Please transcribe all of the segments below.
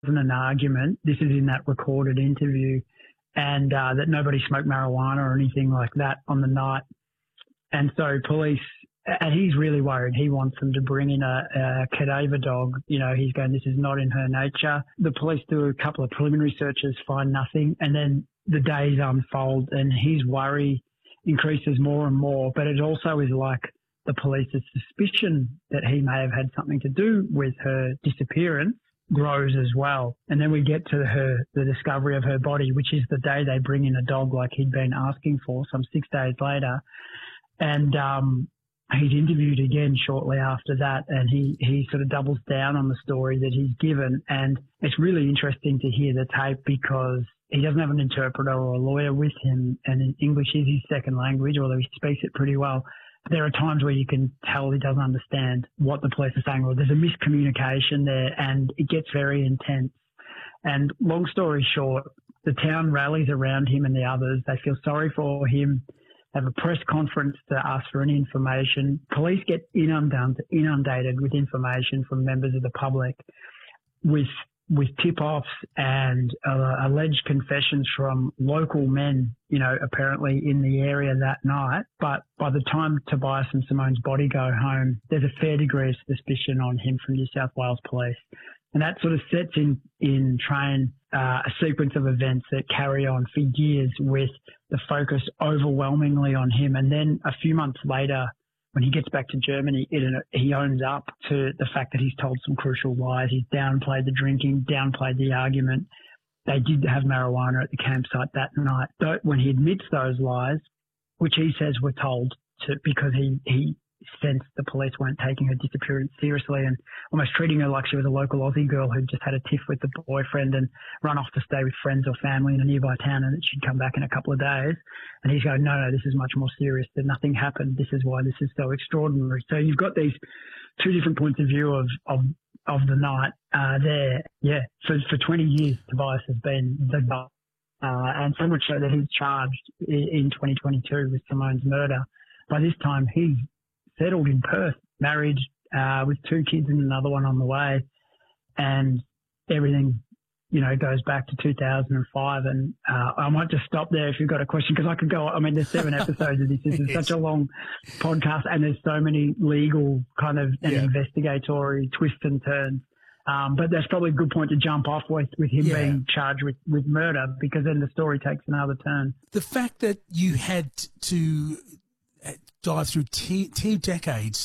an argument. This is in that recorded interview, and that nobody smoked marijuana or anything like that on the night. And so police, and he's really worried. He wants them to bring in a cadaver dog. You know, he's going, this is not in her nature. The police do a couple of preliminary searches, find nothing. And then the days unfold and his worry increases more and more. But it also is like the police's suspicion that he may have had something to do with her disappearance grows as well. And then we get to the discovery of her body, which is the day they bring in a dog like he'd been asking for, some 6 days later. And he's interviewed again shortly after that, and he sort of doubles down on the story that he's given. And it's really interesting to hear the tape because he doesn't have an interpreter or a lawyer with him, and English is his second language, although he speaks it pretty well. There are times where you can tell he doesn't understand what the police are saying, or there's a miscommunication there, and it gets very intense. And long story short, the town rallies around him and the others. They feel sorry for him, have a press conference to ask for any information. Police get inundated with information from members of the public with tip-offs and alleged confessions from local men, you know, apparently in the area that night. But by the time Tobias and Simone's body go home, there's a fair degree of suspicion on him from New South Wales Police. And that sort of sets in train a sequence of events that carry on for years with the focus overwhelmingly on him. And then a few months later, when he gets back to Germany, he owns up to the fact that he's told some crucial lies. He's downplayed the drinking, downplayed the argument. They did have marijuana at the campsite that night. So when he admits those lies, which he says were told to because he sensed the police weren't taking her disappearance seriously and almost treating her like she was a local Aussie girl who'd just had a tiff with the boyfriend and run off to stay with friends or family in a nearby town and that she'd come back in a couple of days. And he's going, no, this is much more serious. That nothing happened. This is why this is so extraordinary. So you've got these two different points of view of the night there. Yeah. So for 20 years, Tobias has been the guy. And so much so that he's charged in 2022 with Simone's murder. By this time, he's settled in Perth, married with 2 kids and another one on the way, and everything, you know, goes back to 2005. And I might just stop there if you've got a question, because I could go. I mean, there's 7 episodes of this. This is such a long podcast, and there's so many legal kind of and investigatory twists and turns. But that's probably a good point to jump off with him being charged with murder, because then the story takes another turn. The fact that you had to dive through 10 decades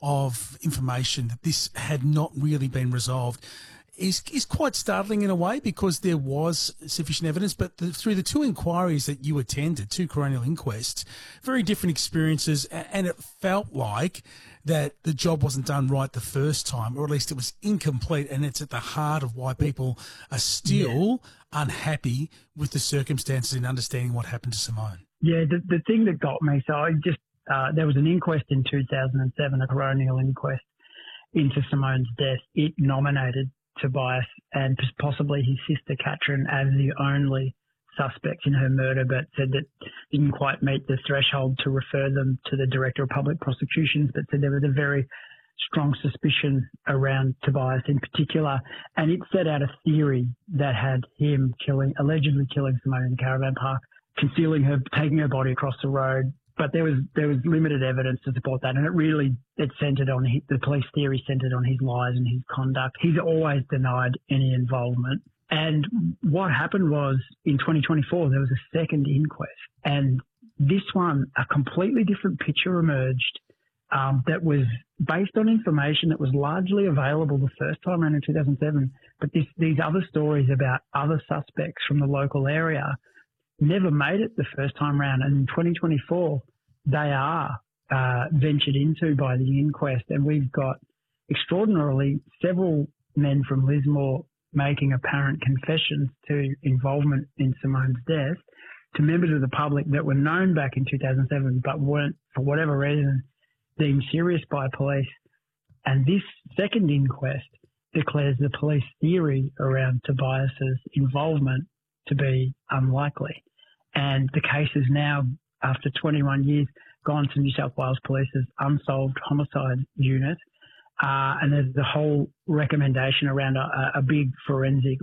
of information that this had not really been resolved is quite startling in a way, because there was sufficient evidence, but through the 2 inquiries that you attended, 2 coronial inquests, very different experiences, and it felt like that the job wasn't done right the first time, or at least it was incomplete, and it's at the heart of why people are still unhappy with the circumstances in understanding what happened to Simone. Yeah, the thing that got me, so I just there was an inquest in 2007, a coronial inquest into Simone's death. It nominated Tobias and possibly his sister Katrin as the only suspects in her murder, but said that didn't quite meet the threshold to refer them to the Director of Public Prosecutions, but said there was a very strong suspicion around Tobias in particular. And it set out a theory that had him allegedly killing Simone in the caravan park, concealing her, taking her body across the road. But there was limited evidence to support that, and it centred on the police theory centred on his lies and his conduct. He's always denied any involvement. And what happened was in 2024 there was a second inquest, and this one a completely different picture emerged that was based on information that was largely available the first time around in 2007. But these other stories about other suspects from the local area never made it the first time round, and in 2024 they are ventured into by the inquest, and we've got extraordinarily several men from Lismore making apparent confessions to involvement in Simone's death to members of the public that were known back in 2007 but weren't, for whatever reason, deemed serious by police. And this second inquest declares the police theory around Tobias's involvement to be unlikely. And the case is now, after 21 years, gone to New South Wales Police's unsolved homicide unit. And there's the whole recommendation around a big forensic